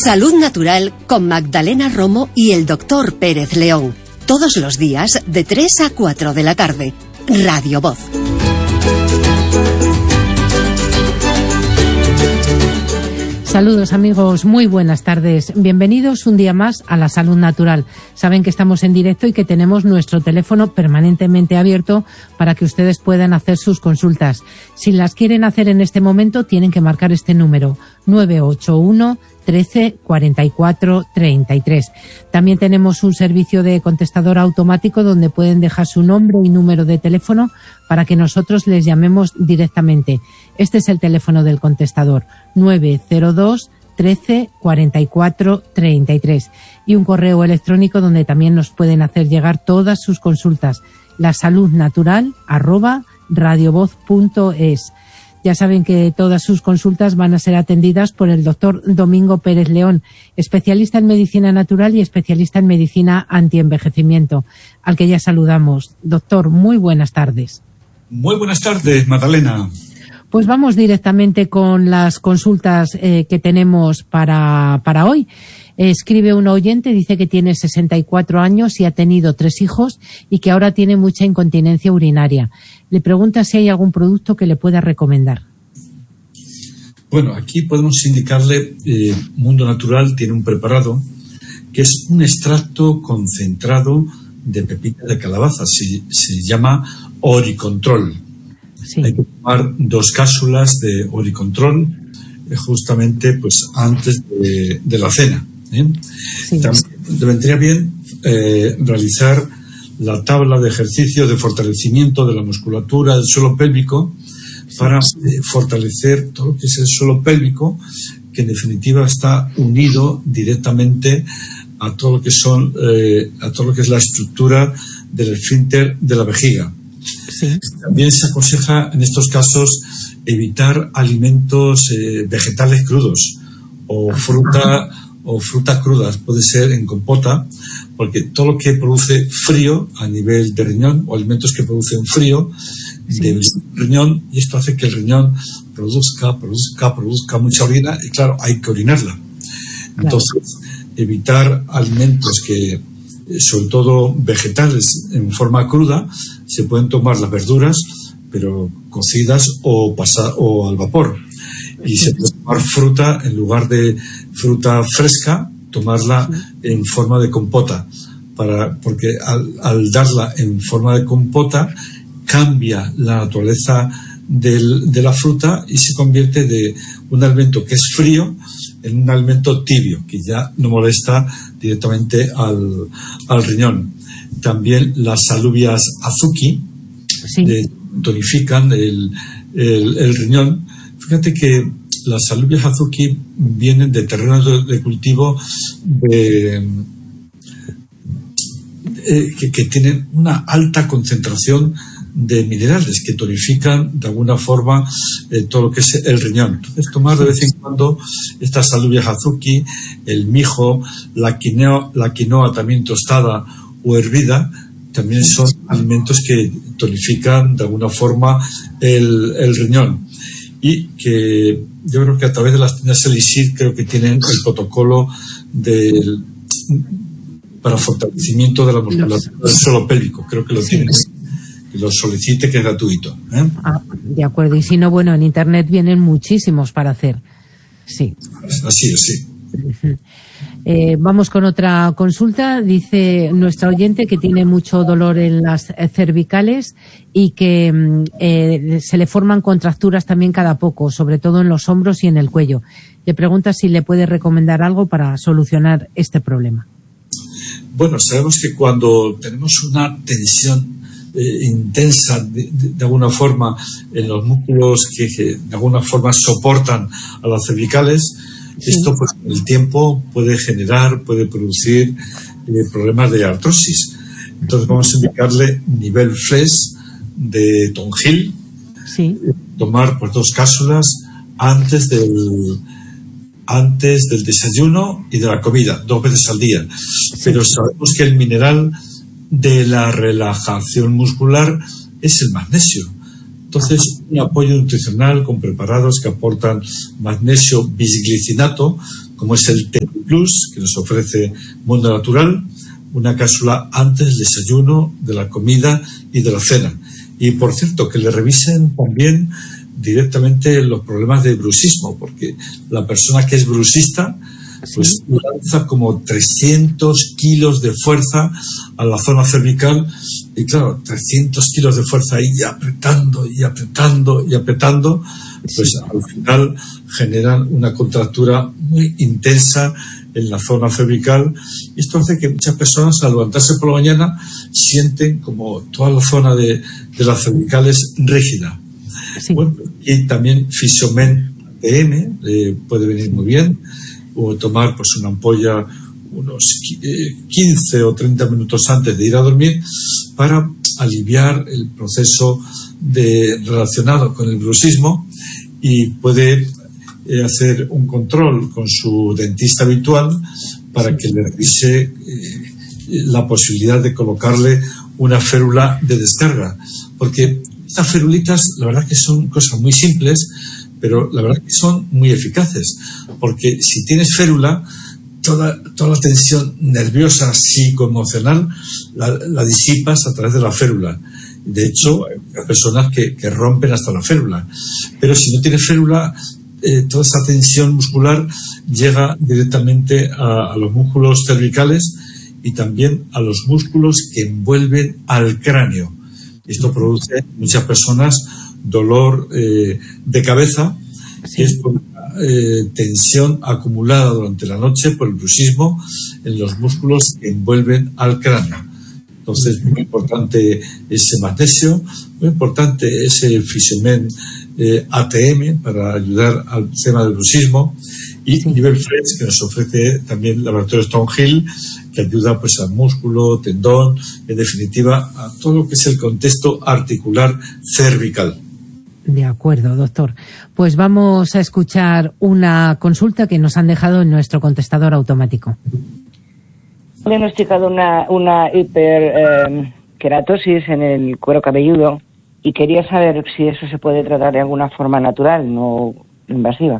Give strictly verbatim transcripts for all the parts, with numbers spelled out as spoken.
Salud Natural con Magdalena Romo y el doctor Pérez León. Todos los días de tres a cuatro de la tarde. Radio Voz. Saludos amigos, muy buenas tardes. Bienvenidos un día más a la Salud Natural. Saben que estamos en directo y que tenemos nuestro teléfono permanentemente abierto para que ustedes puedan hacer sus consultas. Si las quieren hacer en este momento, tienen que marcar este número, nueve ocho uno, trece, cuarenta y cuatro, treinta y tres. También tenemos un servicio de contestador automático donde pueden dejar su nombre y número de teléfono para que nosotros les llamemos directamente. Este es el teléfono del contestador, nueve cero dos, trece, cuarenta y cuatro, treinta y tres. Y un correo electrónico donde también nos pueden hacer llegar todas sus consultas, lasaludnatural arroba radiovoz punto es. Ya saben que todas sus consultas van a ser atendidas por el doctor Domingo Pérez León, especialista en medicina natural y especialista en medicina antienvejecimiento, al que ya saludamos. Doctor, muy buenas tardes. Muy buenas tardes, Magdalena. Pues vamos directamente con las consultas eh, que tenemos para, para hoy. Escribe un oyente, dice que tiene sesenta y cuatro años y ha tenido tres hijos y que ahora tiene mucha incontinencia urinaria. Le pregunta si hay algún producto que le pueda recomendar. Bueno, aquí podemos indicarle, eh, Mundo Natural tiene un preparado que es un extracto concentrado de pepita de calabaza. Se, se llama Oricontrol. Sí. Hay que tomar dos cápsulas de Oricontrol eh, justamente pues antes de, de la cena. ¿eh? Sí. También vendría bien eh, realizar la tabla de ejercicio de fortalecimiento de la musculatura del suelo pélvico para eh, fortalecer todo lo que es el suelo pélvico, que en definitiva está unido directamente a todo lo que son eh, a todo lo que es la estructura del esfínter de la vejiga. Sí. También se aconseja en estos casos evitar alimentos eh, vegetales crudos o fruta o frutas crudas, puede ser en compota, porque todo lo que produce frío a nivel de riñón o alimentos que producen frío sí. del riñón, y esto hace que el riñón produzca, produzca, produzca mucha orina y claro, hay que orinarla. Entonces, claro. evitar alimentos que, sobre todo vegetales en forma cruda, se pueden tomar las verduras, pero cocidas o, pasar, o al vapor. Y se puede tomar fruta en lugar de fruta fresca, tomarla en forma de compota, para, porque al, al darla en forma de compota cambia la naturaleza del, de la fruta y se convierte de un alimento que es frío en un alimento tibio, que ya no molesta directamente al, al riñón. También las alubias azuki sí. de, tonifican el, el, el riñón. Fíjate que las alubias azuki vienen de terrenos de, de cultivo de, de, que, que tienen una alta concentración de minerales que tonifican de alguna forma eh, todo lo que es el riñón. Entonces, tomar de vez en cuando estas alubias azuki, el mijo, la quinoa, la quinoa también tostada o hervida, también son alimentos que tonifican de alguna forma el, el riñón. Y que yo creo que a través de las tiendas Elixir creo que tienen el protocolo del, para fortalecimiento de la musculatura del suelo pélvico. Creo que lo tienen. Que lo solicite, que es gratuito. ¿eh? Ah, de acuerdo. Y si no, bueno, en Internet vienen muchísimos para hacer. Sí. Así es, sí. Uh-huh. Eh, vamos con otra consulta. Dice nuestra oyente que tiene mucho dolor en las cervicales y que eh, se le forman contracturas también cada poco, sobre todo en los hombros y en el cuello. Le pregunta si le puede recomendar algo para solucionar este problema. Bueno, sabemos que cuando tenemos una tensión eh, intensa de, de, de alguna forma en los músculos que, que de alguna forma soportan a las cervicales, sí. esto pues con el tiempo puede generar, puede producir eh, problemas de artrosis. Entonces vamos a indicarle nivel fresh de Tonjil, sí. tomar pues dos cápsulas antes del antes del desayuno y de la comida, dos veces al día. Sí. Pero sabemos que el mineral de la relajación muscular es el magnesio. Entonces, un apoyo nutricional con preparados que aportan magnesio bisglicinato como es el T Plus, que nos ofrece Mundo Natural, una cápsula antes del desayuno, de la comida y de la cena. Y, por cierto, que le revisen también directamente los problemas de bruxismo, porque la persona que es bruxista pues sí. lanza como trescientos kilos de fuerza a la zona cervical, y claro, trescientos kilos de fuerza ahí apretando y apretando y apretando, pues sí. al final generan una contractura muy intensa en la zona cervical, y esto hace que muchas personas al levantarse por la mañana sienten como toda la zona de, de las cervicales rígida. Sí. Bueno, y también Fisiomen T M eh, puede venir muy bien, o tomar pues una ampolla unos quince o treinta minutos antes de ir a dormir para aliviar el proceso de, relacionado con el bruxismo, y puede eh, hacer un control con su dentista habitual para sí. que le revise eh, la posibilidad de colocarle una férula de descarga, porque estas ferulitas la verdad que son cosas muy simples, pero la verdad que son muy eficaces, porque si tienes férula, toda, toda la tensión nerviosa, psicoemocional, la, la disipas a través de la férula. De hecho, hay personas que, que rompen hasta la férula. Pero si no tienes férula, eh, toda esa tensión muscular llega directamente a, a los músculos cervicales y también a los músculos que envuelven al cráneo. Esto produce en muchas personas dolor eh, de cabeza, sí. que es por eh, tensión acumulada durante la noche por el bruxismo en los músculos que envuelven al cráneo. Entonces, muy importante ese magnesio, muy importante ese Fisiomen eh, A T M para ayudar al tema del bruxismo, y sí. Nivel Fresh, que nos ofrece también el laboratorio Stonehill, que ayuda pues al músculo, tendón, en definitiva a todo lo que es el contexto articular cervical. De acuerdo, doctor. Pues vamos a escuchar una consulta que nos han dejado en nuestro contestador automático. He diagnosticado una, una hiperkeratosis eh, en el cuero cabelludo y quería saber si eso se puede tratar de alguna forma natural, no invasiva.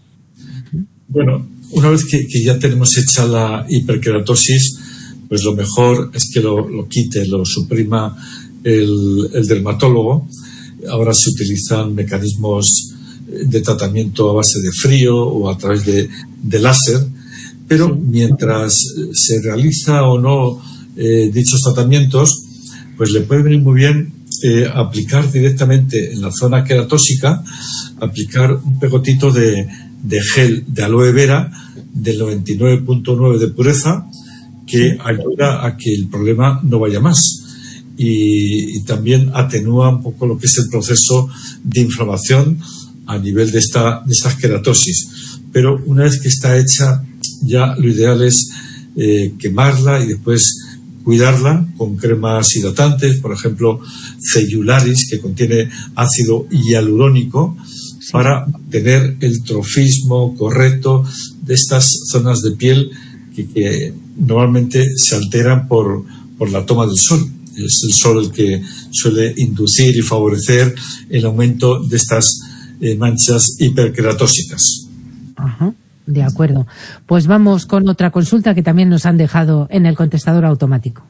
Bueno, una vez que, que ya tenemos hecha la hiperkeratosis, pues lo mejor es que lo, lo quite, lo suprima el, el dermatólogo. Ahora se utilizan mecanismos de tratamiento a base de frío o a través de, de láser, pero sí. mientras se realiza o no eh, dichos tratamientos, pues le puede venir muy bien eh, aplicar directamente en la zona queratósica, aplicar un pegotito de, de gel de aloe vera del noventa y nueve punto nueve de pureza, que ayuda a que el problema no vaya más. Y, y también atenúa un poco lo que es el proceso de inflamación a nivel de esta de estas queratosis. Pero una vez que está hecha, ya lo ideal es eh, quemarla y después cuidarla con cremas hidratantes, por ejemplo, Cellularis, que contiene ácido hialurónico, sí. para tener el trofismo correcto de estas zonas de piel que, que normalmente se alteran por, por la toma del sol. Es el sol el que suele inducir y favorecer el aumento de estas eh, manchas hiperkeratósicas. Ajá, de acuerdo. Pues vamos con otra consulta que también nos han dejado en el contestador automático.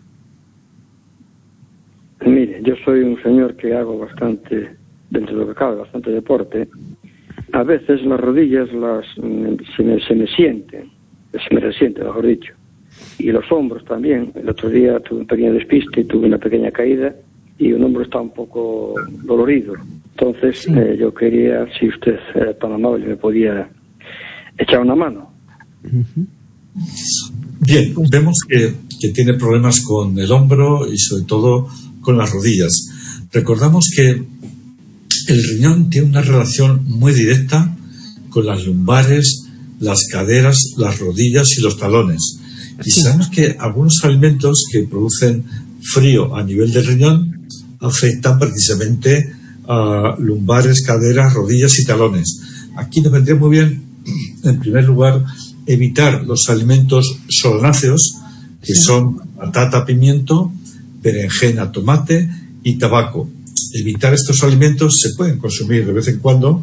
Mire, yo soy un señor que hago bastante, dentro de lo que cabe, bastante deporte. A veces las rodillas las se me, se me sienten, se me resienten, mejor dicho. Y los hombros también. El otro día tuve un pequeño despiste y tuve una pequeña caída y un hombro está un poco dolorido. Entonces sí. eh, yo quería, si usted era tan amable, me podía echar una mano. Uh-huh. Bien, vemos que, que tiene problemas con el hombro y sobre todo con las rodillas. Recordamos que el riñón tiene una relación muy directa con las lumbares, las caderas, las rodillas y los talones. Y sabemos que algunos alimentos que producen frío a nivel del riñón afectan precisamente a lumbares, caderas, rodillas y talones. Aquí nos vendría muy bien, en primer lugar, evitar los alimentos solanáceos, que son patata, pimiento, berenjena, tomate y tabaco. Evitar estos alimentos se pueden consumir de vez en cuando,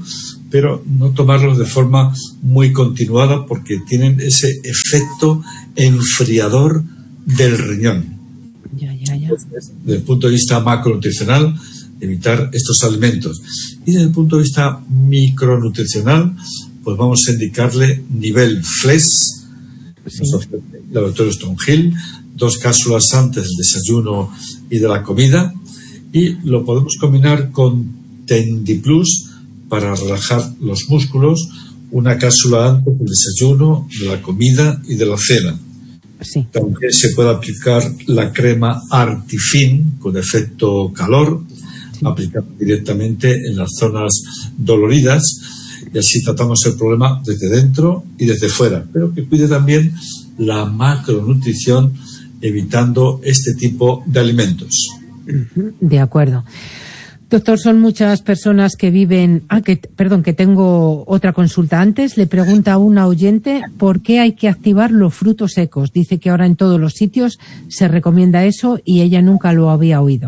pero no tomarlos de forma muy continuada porque tienen ese efecto enfriador del riñón. Ya, ya, ya. Entonces, desde el punto de vista macronutricional, evitar estos alimentos. Y desde el punto de vista micronutricional, pues vamos a indicarle nivel F L E S, Sí. Laboratorio Stone Hill, dos cápsulas antes del desayuno y de la comida, y lo podemos combinar con Tendiplus para relajar los músculos, una cápsula antes del desayuno, de la comida y de la cena. Sí. También se puede aplicar la crema Artifin con efecto calor, sí. Aplicada directamente en las zonas doloridas, y así tratamos el problema desde dentro y desde fuera, pero que cuide también la macronutrición, evitando este tipo de alimentos. De acuerdo. Doctor, son muchas personas que viven... Ah, que, perdón, que tengo otra consulta antes. Le pregunta a una oyente por qué hay que activar los frutos secos. Dice que ahora en todos los sitios se recomienda eso y ella nunca lo había oído.